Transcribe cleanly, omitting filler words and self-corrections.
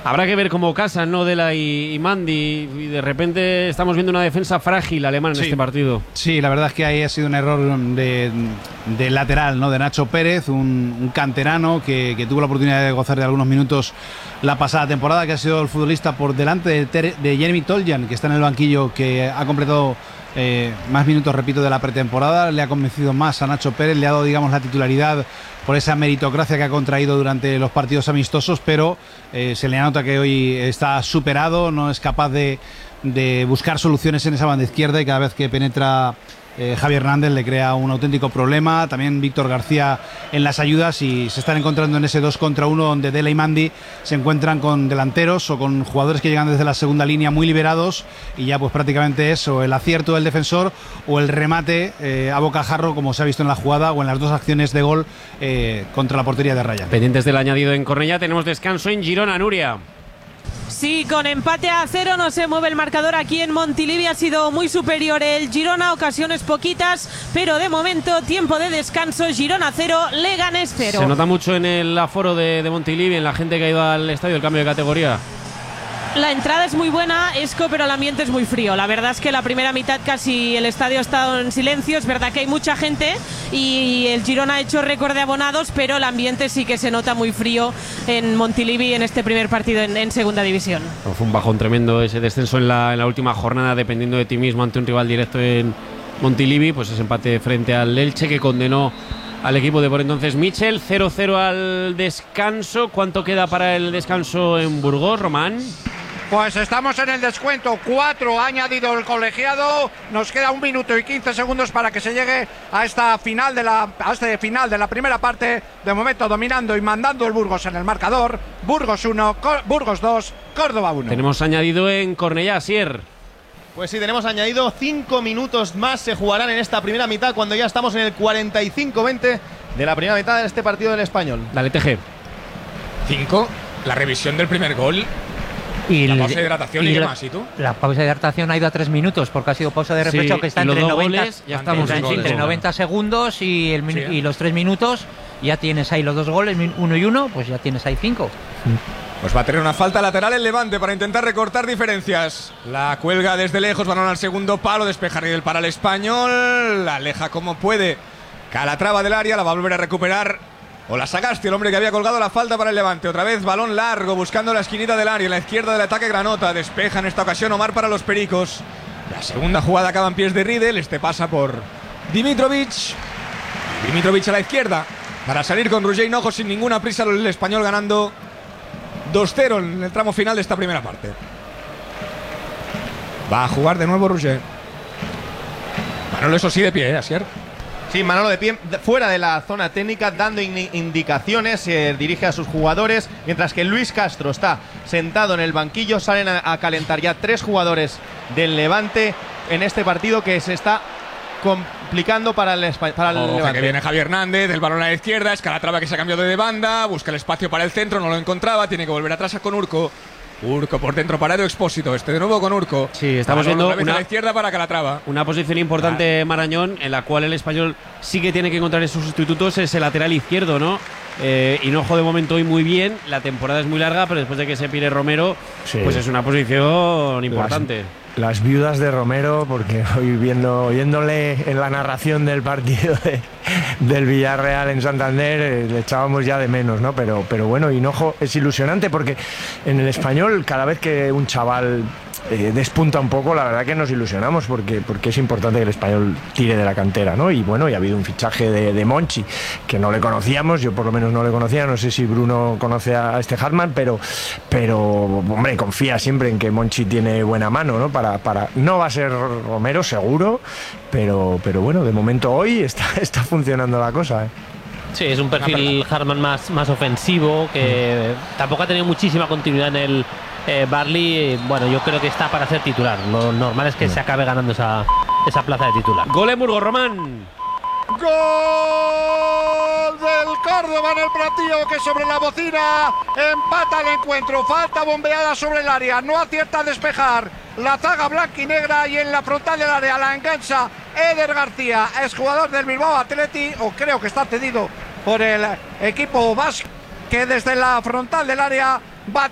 Habrá que ver cómo casan, ¿no? Dela y Mandy. Y de repente estamos viendo una defensa frágil alemana en este partido. Sí, la verdad es que ahí ha sido un error de lateral, ¿no? De Nacho Pérez, un canterano que tuvo la oportunidad de gozar de algunos minutos la pasada temporada, que ha sido el futbolista por delante de Jeremy Toljan, que está en el banquillo, que ha completado más minutos, repito, de la pretemporada. Le ha convencido más a Nacho Pérez, le ha dado, digamos, la titularidad por esa meritocracia que ha contraído durante los partidos amistosos, pero se le nota que hoy está superado, no es capaz de buscar soluciones en esa banda izquierda, y cada vez que penetra Javi Hernández le crea un auténtico problema. También Víctor García en las ayudas, y se están encontrando en ese 2 contra 1 donde Dela y Mandy se encuentran con delanteros o con jugadores que llegan desde la segunda línea muy liberados, y ya pues prácticamente es o el acierto del defensor o el remate a bocajarro, como se ha visto en la jugada o en las dos acciones de gol contra la portería de Ryan. Pendientes del añadido en Cornellá. Tenemos descanso en Girona, Nuria. Sí, con empate a 0 no se mueve el marcador aquí en Montilivi. Ha sido muy superior el Girona, ocasiones poquitas, pero de momento tiempo de descanso. Girona 0, Leganés 0. Se nota mucho en el aforo de Montilivi, en la gente que ha ido al estadio, el cambio de categoría. La entrada es muy buena, Esco, pero el ambiente es muy frío. La verdad es que la primera mitad casi el estadio ha estado en silencio. Es verdad que hay mucha gente y el Girona ha hecho récord de abonados, pero el ambiente sí que se nota muy frío en Montilivi en este primer partido en segunda división. Fue un bajón tremendo ese descenso en la última jornada, dependiendo de ti mismo ante un rival directo en Montilivi. Pues ese empate frente al Elche que condenó al equipo de por entonces Michel. 0-0 al descanso. ¿Cuánto queda para el descanso en Burgos, Román? Pues estamos en el descuento, 4 ha añadido el colegiado, nos queda 1 minuto y 15 segundos para que se llegue a este final de la primera parte. De momento dominando y mandando el Burgos en el marcador. Burgos 1, Burgos 2, Córdoba 1. Tenemos añadido en Cornellá, Asier. Pues sí, tenemos añadido 5 minutos más, se jugarán en esta primera mitad cuando ya estamos en el 45-20 de la primera mitad de este partido del Español. Dale, TG. 5, la revisión del primer gol. Y la pausa de hidratación y qué más, ¿y tú? La pausa de hidratación ha ido a 3 minutos porque ha sido pausa de refresco, que está entre 90, goles, ya estamos entre 90 segundos y los 3 minutos. Ya tienes ahí los 2 goles, 1 y 1, pues ya tienes ahí 5. Pues va a tener una falta lateral el Levante para intentar recortar diferencias. La cuelga desde lejos, balón al segundo palo, despeja Riedel para el Español, la aleja como puede Calatrava del área, la va a volver a recuperar Ola Sagasti, el hombre que había colgado la falta para el Levante. Otra vez balón largo, buscando la esquinita del área, en la izquierda del ataque Granota. Despeja en esta ocasión Omar para los Pericos. La segunda jugada acaba en pies de Riedel. Este pasa por Dimitrovic. Dimitrovic a la izquierda para salir con Roger Hinojo sin ninguna prisa. El Español ganando 2-0 en el tramo final de esta primera parte. Va a jugar de nuevo Roger. Manolo, eso sí, de pie, Asier. Sí, Manolo de pie, fuera de la zona técnica, dando indicaciones, se dirige a sus jugadores, mientras que Luis Castro está sentado en el banquillo. Salen a calentar ya 3 jugadores del Levante en este partido que se está complicando para el Levante. Que viene Javi Hernández, el balón a la izquierda, es Calatrava que se ha cambiado de banda, busca el espacio para el centro, no lo encontraba, tiene que volver atrás con Urco. Urco por dentro para Edo Expósito, de nuevo con Urco. Sí, estamos viendo a la izquierda para Calatrava. Una posición importante, Marañón, en la cual el Español sí que tiene que encontrar esos sustitutos, es el lateral izquierdo, ¿no? Hinojo de momento hoy muy bien, la temporada es muy larga, pero después de que se pire Romero, pues es una posición importante. Las viudas de Romero, porque hoy oyéndole en la narración del partido del Villarreal en Santander, le echábamos ya de menos, ¿no? Pero bueno, Hinojo es ilusionante porque en el Español, cada vez que un chaval despunta un poco, la verdad que nos ilusionamos porque es importante que el Español tire de la cantera, ¿no? Y bueno, y ha habido un fichaje de Monchi que no le conocíamos, yo por lo menos no le conocía, no sé si Bruno conoce a este Hartmann, pero hombre, confía siempre en que Monchi tiene buena mano, ¿no? Para no va a ser Romero seguro, pero bueno, de momento hoy está funcionando la cosa, ¿eh? Sí, es un perfil Hartmann más ofensivo, que tampoco ha tenido muchísima continuidad en el Barley. Bueno, yo creo que está para ser titular. Lo normal es que se acabe ganando esa plaza de titular. Gol en Burgos, Román. Gol del Córdoba en el platillo, que sobre la bocina empata el encuentro. Falta bombeada sobre el área, no acierta a despejar la zaga blanquinegra, y en la frontal del área la engancha Eder García, es jugador del Bilbao Athletic, o creo que está cedido por el equipo vasco, que desde la frontal del área va